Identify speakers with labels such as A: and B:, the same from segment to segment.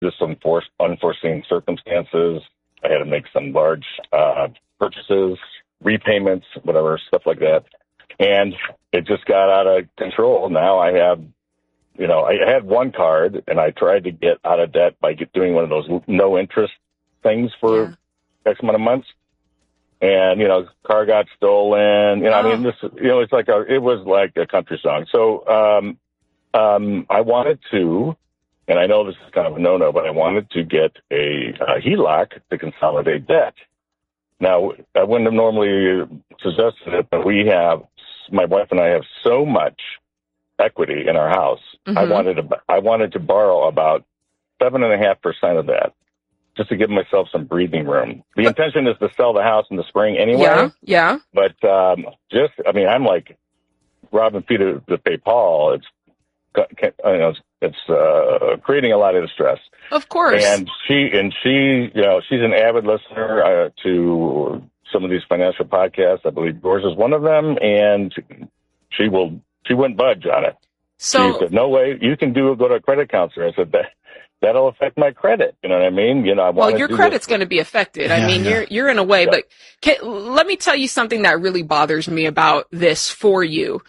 A: just some unforeseen circumstances. I had to make some large purchases, repayments, whatever, stuff like that. And it just got out of control. Now I have, I had one card, and I tried to get out of debt by doing one of those no interest things for X amount of months. And, car got stolen. I mean, it's it was like a country song. So I wanted to, and I know this is kind of a no-no, but I wanted to get a HELOC to consolidate debt. Now, I wouldn't have normally suggested it, but my wife and I have so much equity in our house. Mm-hmm. I wanted to borrow about 7.5% of that, just to give myself some breathing room. The intention is to sell the house in the spring anyway.
B: Yeah.
A: But I'm like robbing Peter to pay Paul. It's creating a lot of distress.
B: Of course.
A: And she's an avid listener to some of these financial podcasts. I believe yours is one of them, and she wouldn't budge on it.
B: So
A: she said, "No way, you can go to a credit counselor." I said, that'll affect my credit. You know what I mean?
B: Your credit's going to be affected. Yeah, I mean, you're in a way, but let me tell you something that really bothers me about this for you.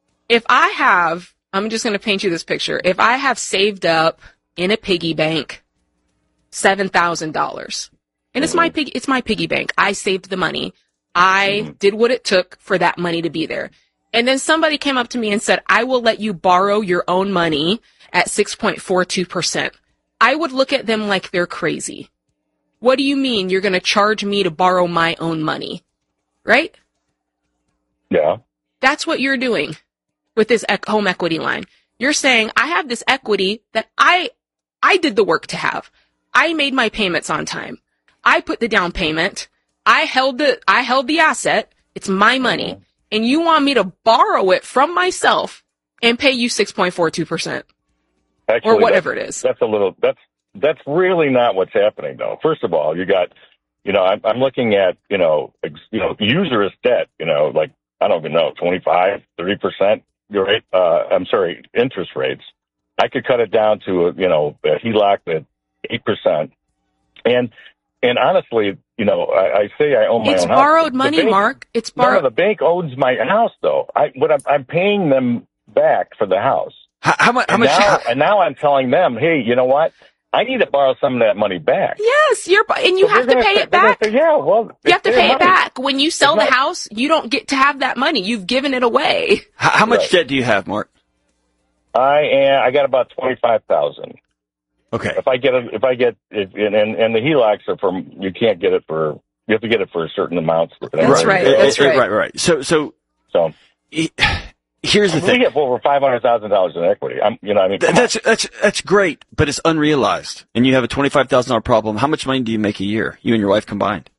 B: I'm just going to paint you this picture. If I have saved up in a piggy bank $7,000, and it's my piggy bank. I saved the money. I did what it took for that money to be there. And then somebody came up to me and said, "I will let you borrow your own money at 6.42%. I would look at them like they're crazy. What do you mean you're going to charge me to borrow my own money? Right?
A: Yeah.
B: That's what you're doing with this home equity line. You're saying, I have this equity that I did the work to have. I made my payments on time. I put the down payment. I held the asset. It's my money. Mm-hmm. And you want me to borrow it from myself and pay you 6.42%.
A: Actually,
B: or whatever it is.
A: That's really not what's happening, though. First of all, you got, I'm looking at, usurious debt, like, I don't even know, 25, 30%, interest rates. I could cut it down to, a HELOC at 8%. And honestly, I say I own my own house.
B: It's borrowed money, Mark. It's borrowed.
A: No, the bank owns my house, though. I'm paying them back for the house.
C: How much?
A: And now I'm telling them, hey, you know what? I need to borrow some of that money back.
B: Yes, you have to pay it back.
A: Say,
B: you have to pay it back. When you sell the house, you don't get to have that money. You've given it away.
C: How much debt do you have, Mark?
A: I got about $25,000.
C: Okay.
A: And the HELOCs are you can't get it you have to get it for a certain amount.
B: That's right. That's right.
C: Right. So. Here's the thing.
A: We have over $500,000 in equity.
C: That's great, but it's unrealized. And you have a $25,000 problem. How much money do you make a year, you and your wife combined?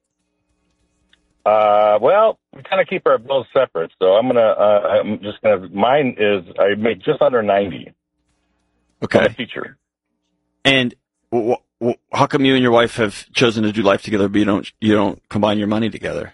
A: Well, we kind of keep our bills separate. So mine is, I make just under 90.
C: Okay.
A: I'm a teacher.
C: And how come you and your wife have chosen to do life together, but you don't combine your money together?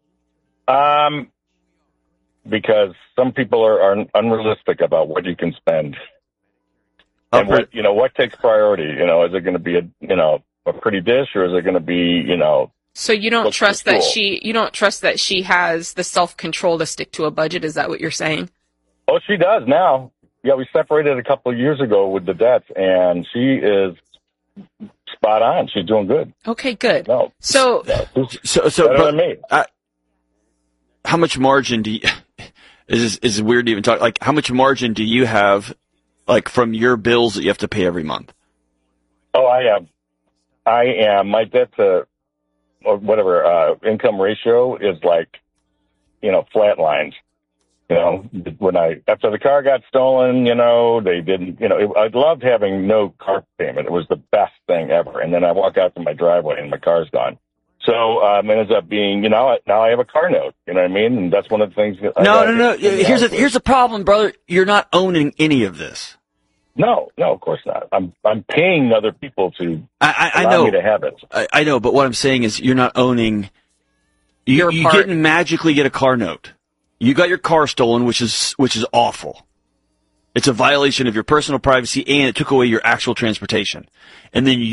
A: Because some people are unrealistic about what you can spend, and what takes priority. Is it going to be a pretty dish, or is it going to be
B: So you don't trust that she has the self-control to stick to a budget. Is that what you're saying?
A: Oh, she does now. Yeah, we separated a couple of years ago with the debts, and she is spot on. She's doing good.
B: Okay, good.
A: No,
B: so
A: better than me.
C: How much margin do you? Is weird to even talk. Like, how much margin do you have, like, from your bills that you have to pay every month?
A: Oh, I am. My debt to income ratio is like, flatlined. After the car got stolen, they didn't. I loved having no car payment. It was the best thing ever. And then I walk out to my driveway and my car's gone. So it ends up being, now I have a car note. You know what I mean? And that's one of the things.
C: No. Here's the problem, brother. You're not owning any of this.
A: No, of course not. I'm paying other people to
C: I
A: allow
C: know
A: me to have it.
C: I know, but what I'm saying is you're not owning. You didn't magically get a car note. You got your car stolen, which is awful. It's a violation of your personal privacy, and it took away your actual transportation. And then